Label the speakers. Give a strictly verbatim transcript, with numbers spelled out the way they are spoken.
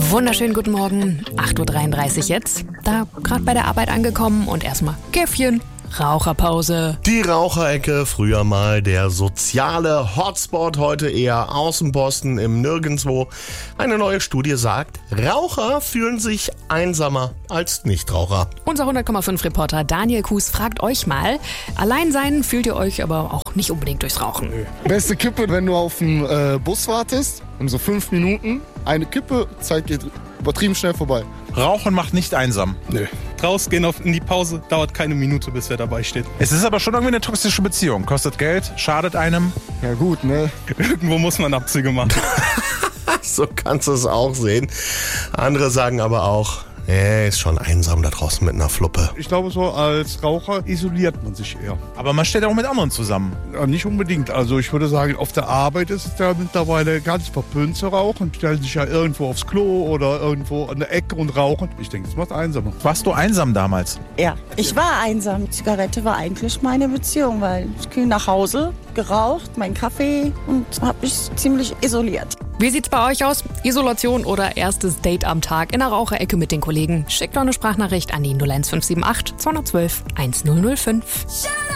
Speaker 1: Wunderschönen guten Morgen, acht Uhr dreiunddreißig jetzt. Da gerade bei der Arbeit angekommen und erstmal Käffchen, Raucherpause.
Speaker 2: Die Raucherecke, früher mal der soziale Hotspot, heute eher Außenposten im Nirgendwo. Eine neue Studie sagt, Raucher fühlen sich einsamer als Nichtraucher.
Speaker 1: Unser hundert Komma fünf Reporter Daniel Kuhs fragt euch mal, allein sein fühlt ihr euch aber auch nicht unbedingt durchs Rauchen.
Speaker 3: Beste Kippe, wenn du auf den äh, Bus wartest, um so fünf Minuten, eine Kippe, Zeit geht übertrieben schnell vorbei.
Speaker 4: Rauchen macht nicht einsam.
Speaker 3: Nö.
Speaker 5: Rausgehen auf in die Pause, dauert keine Minute, bis wer dabei steht.
Speaker 4: Es ist aber schon irgendwie eine toxische Beziehung. Kostet Geld, schadet einem.
Speaker 3: Ja gut, ne?
Speaker 5: Irgendwo muss man Abzüge machen.
Speaker 2: So kannst du es auch sehen. Andere sagen aber auch, nee, ist schon einsam da draußen mit einer Fluppe.
Speaker 6: Ich glaube, so als Raucher isoliert man sich eher.
Speaker 4: Aber man steht auch mit anderen zusammen.
Speaker 6: Ja, nicht unbedingt. Also ich würde sagen, auf der Arbeit ist es ja mittlerweile ganz verpönt zu rauchen. Stellen sich ja irgendwo aufs Klo oder irgendwo an der Ecke und rauchen. Ich denke, das macht einsamer.
Speaker 4: Warst du einsam damals?
Speaker 7: Ja, ich war einsam. Zigarette war eigentlich meine Beziehung, weil ich ging nach Hause, geraucht, meinen Kaffee und habe mich ziemlich isoliert.
Speaker 1: Wie sieht's bei euch aus? Isolation oder erstes Date am Tag in der Raucherecke mit den Kollegen? Schickt doch eine Sprachnachricht an die null eins fünf sieben acht zwei eins zwei eins null null fünf.